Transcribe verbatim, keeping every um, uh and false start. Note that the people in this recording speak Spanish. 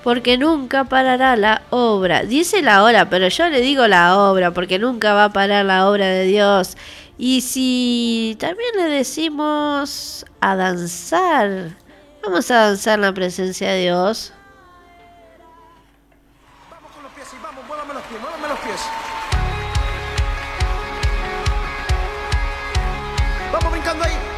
porque nunca parará la obra. Dice la hora, pero yo le digo la obra, porque nunca va a parar la obra de Dios. Y si también le decimos a danzar, vamos a danzar en la presencia de Dios. Vamos con los pies y vamos, muévame los pies, muévame los pies. Vamos brincando ahí.